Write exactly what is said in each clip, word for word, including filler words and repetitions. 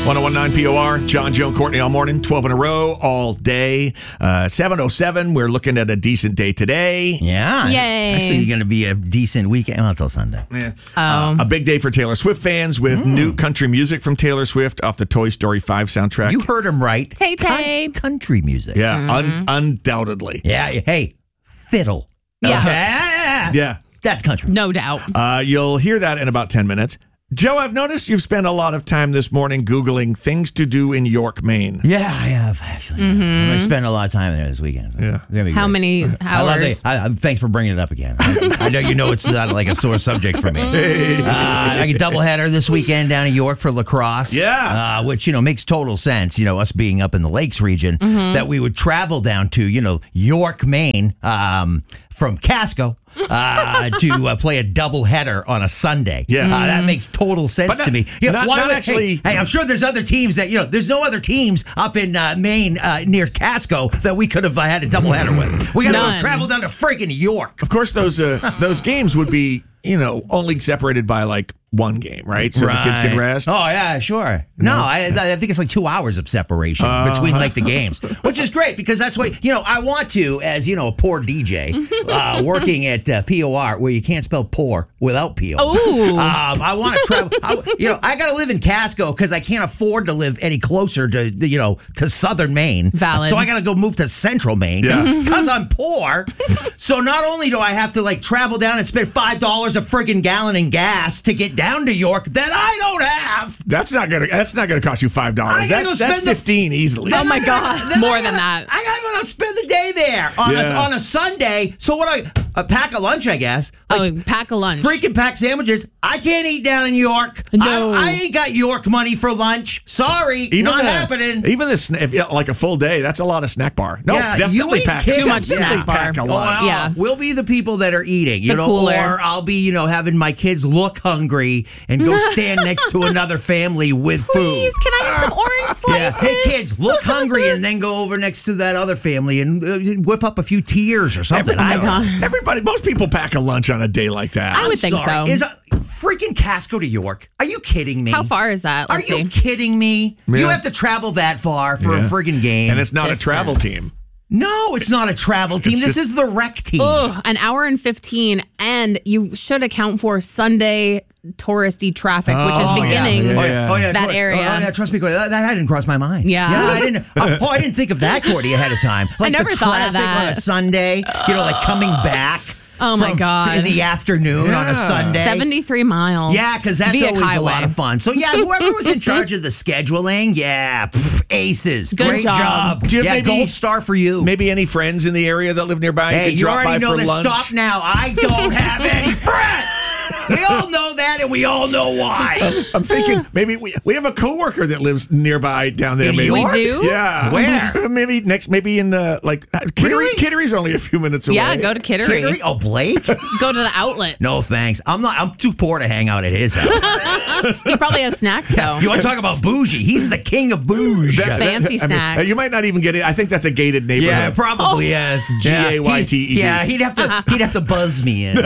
one oh one point nine P O R, John, Joe, and Courtney all morning, twelve in a row, all day. Uh, seven oh seven, we're looking at a decent day today. Yeah. Yay. Actually, you're going to be a decent weekend well, until Sunday. Yeah. Oh. Uh, a big day for Taylor Swift fans with mm. new country music from Taylor Swift off the Toy Story five soundtrack. You heard him right. Tay Tay. Con- country music. Yeah, Mm-hmm. un- undoubtedly. Yeah. Hey, fiddle. Yeah. Okay. Yeah. That's country. No doubt. Uh, you'll hear that in about ten minutes. Joe, I've noticed you've spent a lot of time this morning Googling things to do in York, Maine. Yeah, I have, actually. Mm-hmm. I spent a lot of time there this weekend. So Yeah. How great. many hours? I love it. I, I, thanks for bringing it up again. I, I know you know it's not like a sore subject for me. Uh, I get doubleheader this weekend down in York for lacrosse. Yeah. Uh, which, you know, makes total sense, you know, us being up in the Lakes region, Mm-hmm. that we would travel down to, you know, York, Maine, um, from Casco. uh, to uh, play a doubleheader on a Sunday. Yeah. Uh, that makes total sense But not- to me. You know, not- why not would- actually- Hey, hey, I'm sure there's other teams that, you know, there's no other teams up in uh, Maine uh, near Casco that we could have uh, had a doubleheader with. We got to None. travel down to freaking York. Of course, those uh, those games would be, you know, only separated by like one game, right? So the kids can rest. Oh, yeah, sure. No, I, I think it's like two hours of separation Uh, between like the games, which is great because that's what, you know, I want to, as, you know, a poor D J uh, working at uh, P O R where you can't spell poor without P O. Ooh. Um, I want to travel. I, you know, I got to live in Casco because I can't afford to live any closer to, you know, to southern Maine. Valid. So I got to go move to central Maine Yeah. because I'm poor. So not only do I have to like travel down and spend five dollars a friggin' gallon in gas to get down to York that I don't have. That's not gonna. That's not gonna cost you five I dollars. gotta That's go that's spend the- fifteen easily. Oh my I gotta- God, then more I than gotta- that. I gotta go spend the day there on, Yeah. a, on a Sunday. So what I a pack of lunch, I guess. Like, oh, pack a lunch. freaking pack sandwiches. I can't eat down in York. No. I, I ain't got York money for lunch. Sorry, not the- happening. Even this, if, yeah, like a full day, that's a lot of snack bar. No, Yeah, you definitely ain't pack. kidding. Too much definitely snack bar. pack a Oh, lunch. well, Yeah. we'll be the people that are eating, you The know, cooler. or I'll be, you know, having my kids look hungry and go stand next to another family with food. Please, can I have some orange Yeah. slices? Hey, kids, look hungry and then go over next to that other family and uh, whip up a few tears or something. Every- I don't know. God. Everybody, most people pack a lunch on a day like that. I would think Sorry. so. Is a freaking Casco to York? Are you kidding me? How far is that? Are Let's you see. kidding me? You Yeah. have to travel that far for Yeah. a friggin' game. and it's not a travel Distance. team. no, it's not a travel team. It's This just- is the rec team. Ugh, an hour and fifteen, and you should account for Sunday touristy traffic, which is Oh, yeah. beginning Yeah, Oh, yeah. oh, yeah, that Courtney. area. Oh, yeah, trust me, Courtney, that, that didn't cross my mind. Yeah. yeah I didn't. Oh, oh, I didn't think of that, Courtney, ahead of time. Like never the thought of traffic on a that. Sunday. You know, like coming back. Oh, my from- God. In the afternoon on Yeah. a Sunday. seventy-three miles. Yeah, because that's Viet always Highway. a lot of fun. So yeah, whoever was in charge of the scheduling, yeah, pff, aces, Good great job. job. Do you Yeah, maybe- gold star for you. Maybe any friends in the area that live nearby? Hey, you could you drop already by know for this. lunch. Stop now. I don't have any friends. We all know that, and we all know why. I'm thinking maybe we, we have a coworker that lives nearby down there. In Maybe. York? We do? Yeah. Where? Maybe next. Maybe in uh, like uh, Kittery. Really? Kittery's only a few minutes away. Yeah, go to Kittery. Kittery? Oh, Blake? Go to the outlets. No, thanks. I'm not. I'm too poor to hang out at his house. He probably has snacks, though. You want to talk about bougie? He's the king of bougie. That- that- Fancy I mean, snacks. uh, you might not even get it. I think that's a gated neighborhood. Yeah, probably is. G A Y T E D. Yeah, he'd have to. He'd have to buzz me in.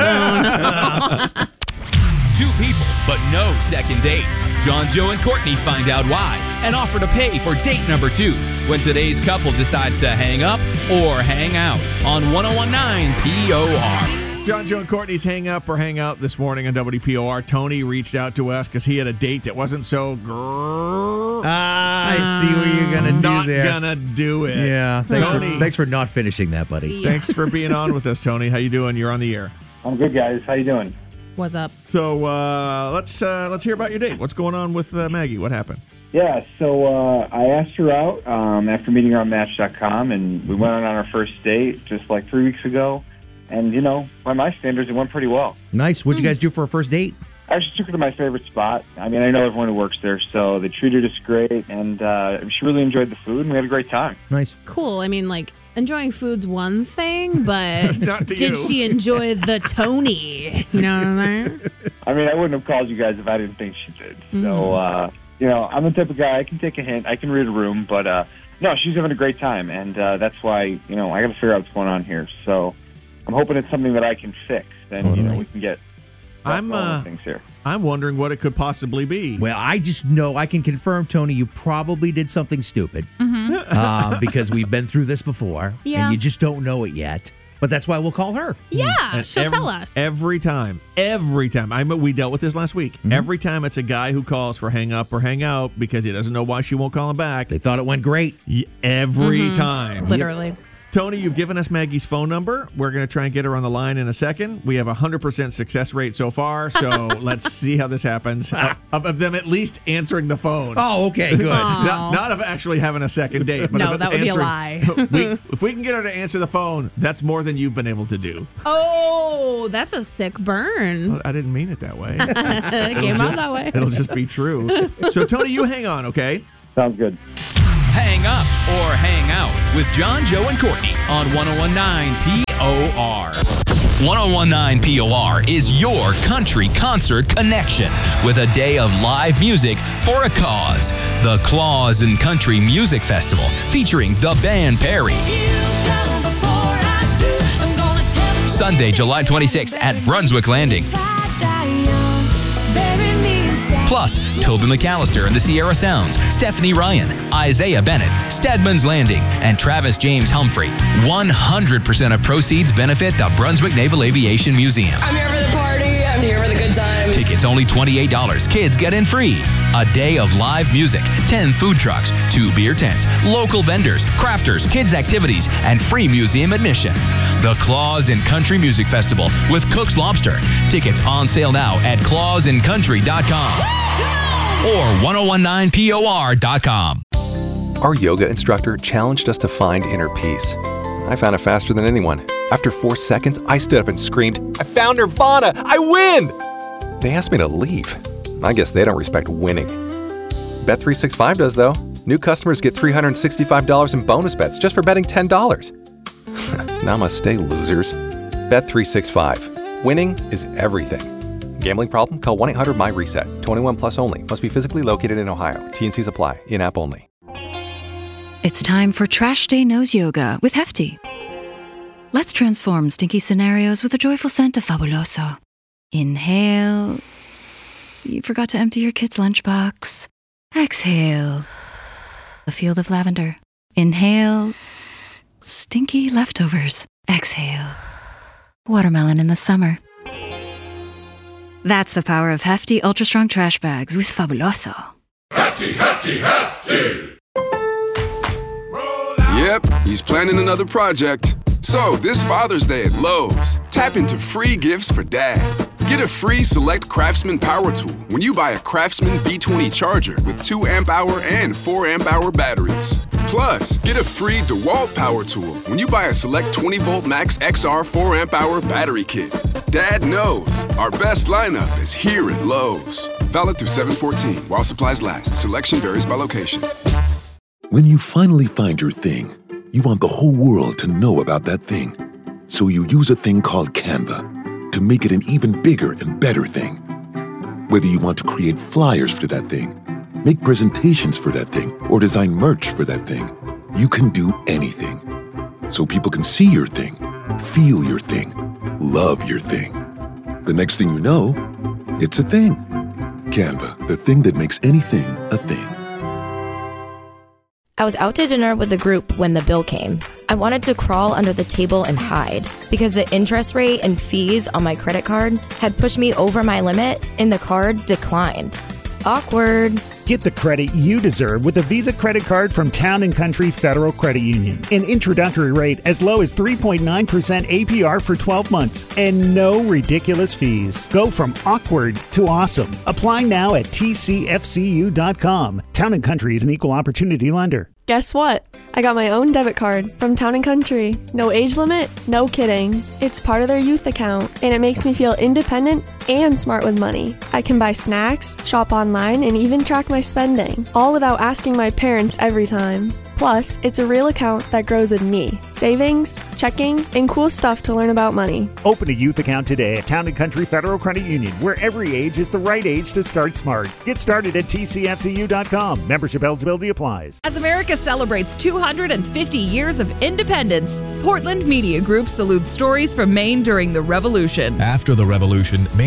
Two people, but no second date. John, Joe, and Courtney find out why and offer to pay for date number two when today's couple decides to hang up or hang out on one oh one point nine P O R. John, Joe, and Courtney's hang up or hang out this morning on W P O R. Tony reached out to us because he had a date that wasn't so grrr, Ah, I see what you're gonna do not there. gonna do it. Yeah, thanks Tony. for, thanks for not finishing that, buddy. Yeah. Thanks for being on with us, Tony. How you doing? You're on the air. I'm good, guys. How you doing? What's up? So uh, let's uh, let's hear about your date. What's going on with uh, Maggie? What happened? Yeah, so uh, I asked her out um, after meeting her on Match dot com, and we went on our first date just like three weeks ago. And, you know, by my standards, it went pretty well. Nice. What'd you guys do for a first date? I actually took her to my favorite spot. I mean, I know everyone who works there, so they treated us great, and uh, she really enjoyed the food, and we had a great time. Nice. Cool. I mean, like, enjoying food's one thing, but Not to did you. she enjoy the Tony? You know what I mean? I mean, I wouldn't have called you guys if I didn't think she did. So, uh, you know, I'm the type of guy, I can take a hint, I can read a room, but, uh, no, she's having a great time, and uh, that's why, you know, I got to figure out what's going on here. So I'm hoping it's something that I can fix. Then, you know, we can get I'm, uh, things here. I'm wondering what it could possibly be. Well, I just know I can confirm, Tony, you probably did something stupid uh, because we've been through this before, Yeah. and you just don't know it yet. But that's why we'll call her. Yeah, And she'll ev- tell us. Every time. Every time. I mean, we dealt with this last week. Mm-hmm. Every time it's a guy who calls for hang up or hang out because he doesn't know why she won't call him back. They thought it went great. Y- Every Mm-hmm. time. Literally. Tony, you've given us Maggie's phone number. We're going to try and get her on the line in a second. We have a one hundred percent success rate so far, so let's see how this happens. Uh, of, of them at least answering the phone. Oh, okay, good. Not, not of actually having a second date. But No, of that would be a answering- lie. we, if we can get her to answer the phone, that's more than you've been able to do. Oh, that's a sick burn. I didn't mean it that way. It came out that way. It'll just be true. So, Tony, you hang on, okay? Sounds good. Hang up or hang out with John, Joe, and Courtney on ten nineteen P O R. ten nineteen P O R is your country concert connection with a day of live music for a cause. The Claus and Country Music Festival featuring the band Perry. Sunday, July twenty-sixth at Brunswick Landing. Plus, Toby McAllister and the Sierra Sounds, Stephanie Ryan, Isaiah Bennett, Stedman's Landing, and Travis James Humphrey. one hundred percent of proceeds benefit the Brunswick Naval Aviation Museum. I'm here for the party. I'm here for the good time. Tickets only twenty-eight dollars. Kids get in free. A day of live music, ten food trucks, two beer tents, local vendors, crafters, kids activities, and free museum admission. The Claus and Country Music Festival with Cook's Lobster. Tickets on sale now at claus and country dot com or ten nineteen P O R dot com. Our yoga instructor challenged us to find inner peace. I found it faster than anyone. After four seconds, I stood up and screamed, "I found Nirvana! I win!" They asked me to leave. I guess they don't respect winning. Bet three sixty-five does, though. New customers get three hundred sixty-five dollars in bonus bets just for betting ten dollars. Namaste, losers. Bet three sixty-five. Winning is everything. Gambling problem? Call one eight hundred M Y reset. twenty-one plus only. Must be physically located in Ohio. T and Cs apply. In-app only. It's time for Trash Day Nose Yoga with Hefty. Let's transform stinky scenarios with a joyful scent of Fabuloso. Inhale. You forgot to empty your kid's lunchbox. Exhale. A field of lavender. Inhale. Stinky leftovers. Exhale. Watermelon in the summer. That's the power of Hefty Ultra Strong Trash Bags with Fabuloso. Hefty, hefty, hefty! Yep, he's planning another project. So, this Father's Day at Lowe's, tap into free gifts for Dad. Get a free Select Craftsman power tool when you buy a Craftsman B twenty charger with two amp hour and four amp hour batteries. Plus, get a free DeWalt power tool when you buy a Select twenty volt Max X R four amp hour battery kit. Dad knows our best lineup is here at Lowe's. Valid through seven fourteen while supplies last. Selection varies by location. When you finally find your thing, you want the whole world to know about that thing. So you use a thing called Canva to make it an even bigger and better thing. Whether you want to create flyers for that thing, make presentations for that thing, or design merch for that thing, you can do anything. So people can see your thing, feel your thing, love your thing. The next thing you know, it's a thing. Canva, the thing that makes anything a thing. I was out to dinner with a group when the bill came. I wanted to crawl under the table and hide because the interest rate and fees on my credit card had pushed me over my limit and the card declined. Awkward. Get the credit you deserve with a Visa credit card from Town and Country Federal Credit Union. An introductory rate as low as three point nine percent A P R for twelve months and no ridiculous fees. Go from awkward to awesome. Apply now at T C F C U dot com. Town and Country is an equal opportunity lender. Guess what? I got my own debit card from Town and Country. No age limit, no kidding. It's part of their youth account, and it makes me feel independent and smart with money. I can buy snacks, shop online, and even track my spending, all without asking my parents every time. Plus, it's a real account that grows with me. Savings, checking, and cool stuff to learn about money. Open a youth account today at Town and Country Federal Credit Union, where every age is the right age to start smart. Get started at T C F C U dot com. Membership eligibility applies. As America celebrates two hundred fifty years of independence, Portland Media Group salutes stories from Maine during the Revolution. After the Revolution, Maine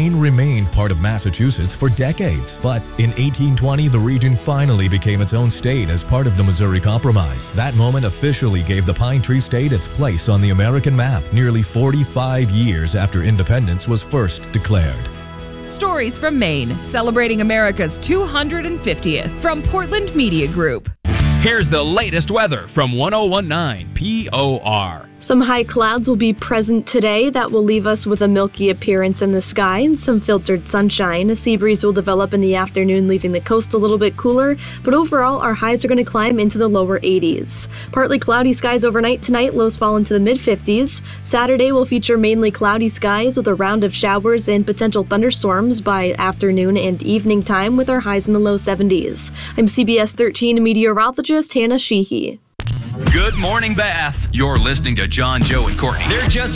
Maine remained part of Massachusetts for decades, but in eighteen twenty, the region finally became its own state as part of the Missouri Compromise. That moment officially gave the Pine Tree State its place on the American map, nearly forty-five years after independence was first declared. Stories from Maine, celebrating America's two hundred fiftieth from Portland Media Group. Here's the latest weather from one oh one point nine P O R. Some high clouds will be present today that will leave us with a milky appearance in the sky and some filtered sunshine. A sea breeze will develop in the afternoon, leaving the coast a little bit cooler, but overall our highs are going to climb into the lower eighties. Partly cloudy skies overnight tonight, lows fall into the mid fifties. Saturday will feature mainly cloudy skies with a round of showers and potential thunderstorms by afternoon and evening time, with our highs in the low seventies. I'm C B S thirteen meteorologist Hannah Sheehy. Good morning, Bath. You're listening to John, Joe, and Courtney. They're just